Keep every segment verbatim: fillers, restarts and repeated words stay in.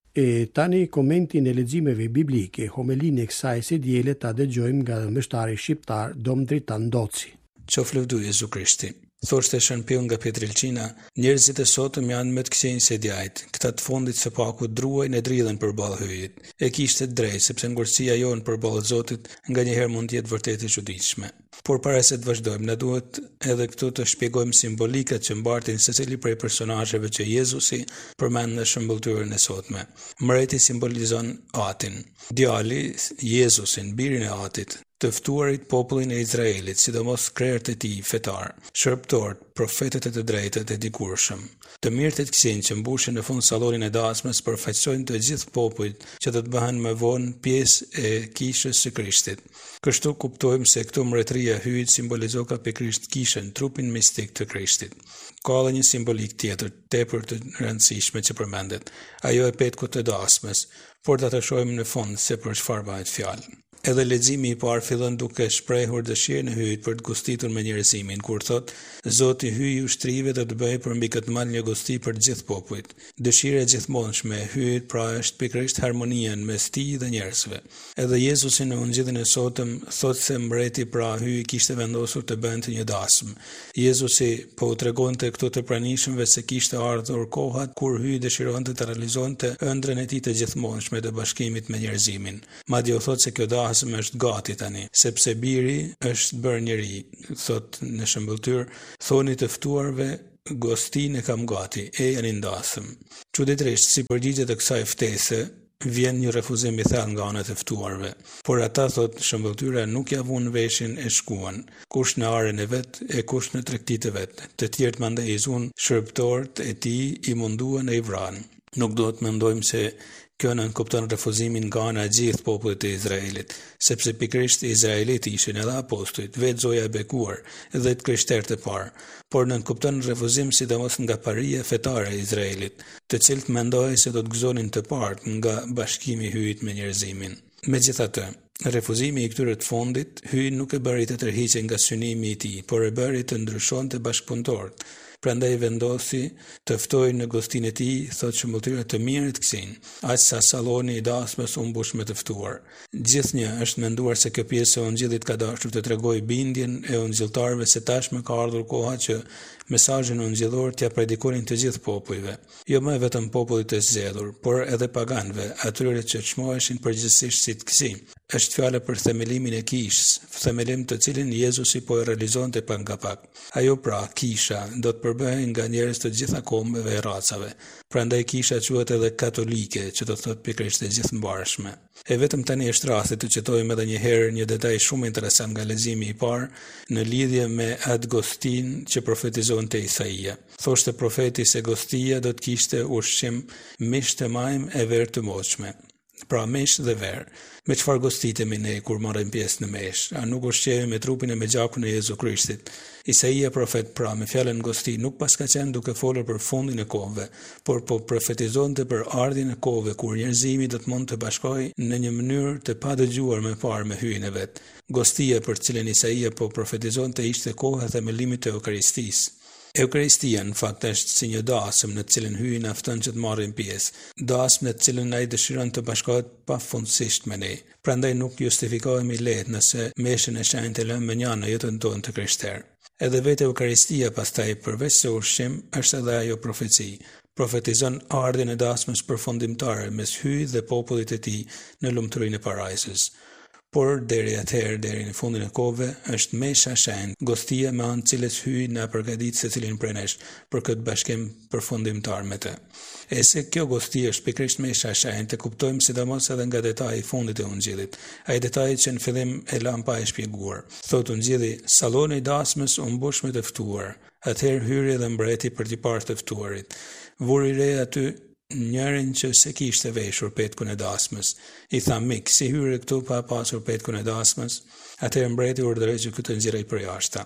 E tani komentin e leximeve biblike, homelinë e kësaj së diele ta dëgjojmë nga mbështari shqiptar Dom Dritan Doci. Qof lëvdu Jezu Krishti. Thoshte Shën nga Petrilçina, njerëzit e sotëm janë me të këqenjë se djajt, këta të fundit së paku druajnë e dridhen përballë hyjit. E kishte drejt, sepse ngurësia jonë përballë Zotit nganjëherë mund të jetë vërtet e çuditshme. Por para se të vazhdojmë, na duhet edhe këtu të shpjegojmë simbolikat që mbartin secili prej personazheve që Jezusi përmend në shëmbulltyrën e sotme. Mbreti simbolizon Atin, djali Jezusin, birin e Atit, të ftuarit popullin e Izraelit, sidomos krerët e tij fetar, shërbëtorët, profetët e të drejtët e dikurshëm. Të mirët e të këqenjtë që mbushin në fund sallonin e dasmës përfaqësojnë të gjithë popujt që do të bëhen më vonë pjesë e kishës së Krishtit. Kështu kuptojmë se këtu mbretëria e hyjit simbolizon pikërisht kishën, trupin mistik të Krishtit. Ka edhe një simbolik tjetër, tepër të rëndësishme që përmendet, ajo e petkut të dasmës, por do ta shohim në fund se për çfarë bëhet fjalë. Edhe leximi i parë fillon duke shprehur dëshirën e hyjit për të gostitur me njerëzimin, kur thot: Zoti hyj ushtrive dhe të bëjë për mbi këtë mal një gosti për të gjithë popujt. Dëshira e gjithmonshme e hyjit pra është pikërisht harmonia mes tij dhe njerëzve. Edhe Jezusi në Ungjillin e sotëm thot se mbreti pra hyj kishte vendosur të bënte një dasmë. Jezusi po u tregonte këtu të pranishmëve se kishte ardhur koha kur hyj dëshironte të realizonte ëndrrën e tij të gjithmonshme të bashkimit me njerëzimin. Madje u thot se kjo dasmë është gati tani, sepse biri është bërë njeri, thot në shëmbulltyr, thoni të ftuarve, gostin e kam gati, e janë ndasëm. Çuditërisht, si përgjigje të kësaj ftese, vjen një refuzim i thellë nga ana e ftuarve. Por ata, thot shëmbulltyra, nuk ja vunë veshin e shkuan, kush në arën e vet, e kush në tregtitë e vet. Të tjerët mandej i zun shërbëtorët e tij i munduan e i vranë. Nuk do të mendojmë se kjo nën kupton refuzimin nga ana e gjithë popullit të Izraelit, sepse pikërisht Izraelit ishin edhe apostujt, vetë Zoja e bekuar dhe të krishterët e parë, por nën kupton refuzim sidomos nga paria fetare e Izraelit, të cilët mendohej se do të gëzonin të parë nga bashkimi i hyjit me njerëzimin. Megjithatë, refuzimi i këtyre të fundit, hyj nuk e bëri të tërhiqej nga synimi i tij, por e bëri të ndryshonte bashkëpunëtorët. Prandaj vendosi të ftojë në gostinë e tij, thotë shëmbulltyra të mirë të kësin, aq sa salloni i dasmës u mbush me të ftuar. Gjithnjë është menduar se kjo pjesë e Ungjillit ka dashur të tregojë bindjen e ungjilltarëve se tashmë ka ardhur koha që mesazhin ungjillor t'ia predikonin të gjithë popujve, jo më vetëm popullit të zgjedhur, por edhe paganëve, atyre që çmoheshin përgjithsisht si të kësi. Është fjala për themelimin e kishës, themelim të cilin Jezusi po e realizonte pak nga pak. Ajo pra, kisha, do të përbëhej nga njerëz të gjitha kombeve e racave. Prandaj kisha quhet edhe katolike, që do të thotë pikërisht e gjithëmbarshme. E vetëm tani është rasti të citojmë edhe një herë një detaj shumë interesant nga leximi i parë në lidhje me atë gostin që profetizonte Isaia. Thoshte profeti se gostia do të kishte ushqim mish të majm e verë të moshme. Pra mesh dhe verë. Me çfarë gostitemi ne kur marrim pjesë në mesh? A nuk ushqehemi me trupin e me gjakun e Jezu Krishtit? Isaia profet pra me fjalën gosti nuk paska qenë duke folur për fundin e kohëve, por po profetizonte për ardhin e kohëve kur njerëzimi do të mund të bashkohej në një mënyrë të padëgjuar më parë me hyjin e vet. Gostia për të cilën Isaia po profetizonte ishte koha e themelimit të Eukaristisë. Eukaristia në fakt është si një dasëm në të cilën hyjin afton që të marrin pjesë, dasëm në të cilën ai dëshiron të bashkohet pafundësisht me ne. Prandaj nuk justifikohemi lehtë nëse meshën e shenjtë e lëmë me një në jetën tonë të krishterë. Edhe vetë Eukaristia pastaj përveç se ushqim është edhe ajo profeci. Profetizon ardhin e dasmës përfundimtare mes hyjit dhe popullit të tij në lumturinë e parajsës. Por deri atëherë, deri në fundin e kohëve, është mesha shenjtë, gostia me anë të cilës hyj na përgatit secilin prej nesh për këtë bashkim përfundimtar me të. E se kjo gosti është pikërisht mesha shenjtë, e kuptojmë sidomos edhe nga detaji i fundit e Ungjillit, ai detaji që në fillim e lam pa e shpjeguar. Thotë Ungjilli, salloni i dasmës u mbush me të ftuar. Atëherë hyri edhe mbreti për t'i parë të ftuarit. Vuri re aty njërin që se kishte veshur petkun e dasmës. I tha mik, si hyre këtu pa pasur petkun e dasmës? Atëherë mbreti urdhëroi që këtë nxjerrej për jashtë.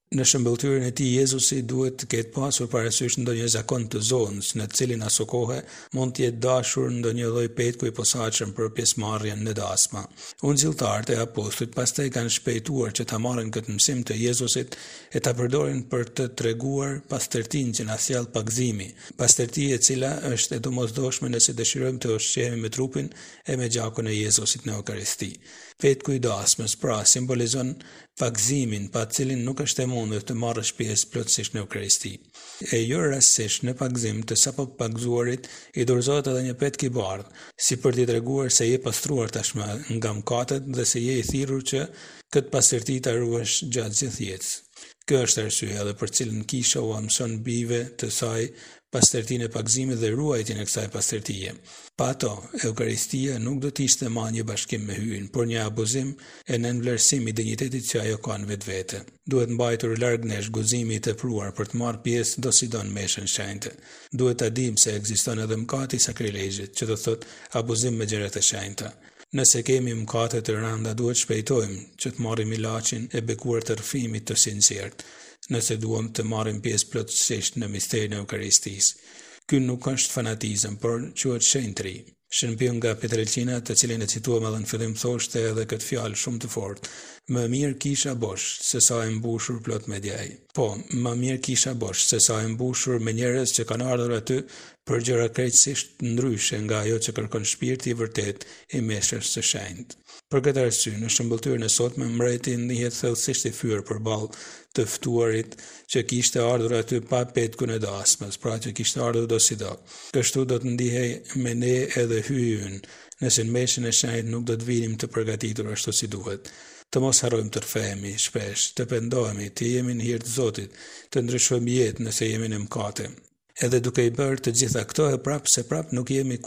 Në shëmbëltyrën e tij Jezusi duhet të ketë pasur parasysh ndonjë zakon të zonës, në të cilin aso kohë mund të jetë dashur ndonjë lloj petku i posaçëm për pjesëmarrjen në dasma. Ungjilltarët e apostujt pastaj kanë shpejtuar që ta marrin këtë mësim të Jezusit e ta përdorin për të treguar pastërtinë që na sjell pagëzimi, pastërti e cila është e domosdoshme nëse dëshirojmë të ushqehemi me trupin e me gjakun e Jezusit në Eukaristi. Petku i dasmës pra simbolizon pagëzimin pa cilin nuk është e mundur të marrësh pjesë plotësisht në Eukaristi. E jo rastësisht në pagëzim të sapo pagëzuarit i dorëzohet edhe një petk i bardhë, si për t'i treguar se je pastruar tashmë nga mëkatet dhe se je i thirrur që këtë pastërti ta ruash gjatë gjithë jetës. Kjo është arsyeja edhe për cilën Kisha u mëson bijve të saj pastërtinë e pagëzimit dhe ruajtjen e kësaj pastërtie. Pa ato, Eukaristia nuk do të ishte ma një bashkim me hyjin, por një abuzim e nënvlerësim i dinjitetit që ajo ka në vetvete. Duhet mbajtur larg nesh guzimi i tepruar për të marrë pjesë do si don meshën shenjtë. Duhet ta dim se ekziston edhe mëkati i sakrilegjit, që do thotë abuzim me gjërat e shenjta. Nëse kemi mëkate të rënda, duhet shpejtojmë që të marrim ilaçin e bekuar të rrëfimit të sinqert, nëse duam të marrim pjesë plotësisht në misterin e Eukaristisë. Ky nuk është fanatizëm, por quhet shenjtëri. Shënpiu nga Petrelcina, të cilin e cituam edhe në fillim, thoshte edhe këtë fjalë shumë të fortë: më mirë kisha bosh se sa e mbushur plot me djaj. Po, më mirë kisha bosh se sa e mbushur me njerëz që kanë ardhur aty për gjëra krejtësisht ndryshe nga ajo që kërkon shpirti i vërtet i meshës së shenjtë. Për këtë arsye, në shëmbëltyrën e sotme mbreti ndihet thellësisht i fyer përballë të ftuarit që kishte ardhur aty pa petkun e dasmës, pra që kishte ardhur do si do. Kështu do të ndihej me ne edhe hyjën, nëse në meshën e shenjtë nuk do të vinim të përgatitur ashtu si duhet. Të mos harrojmë të rrfehemi shpesh, të pendohemi, të jemi në hir të Zotit, të ndryshojmë jetë nëse jemi në mëkate. Edhe duke i bërë të gjitha këto e prapë se prapë nuk jemi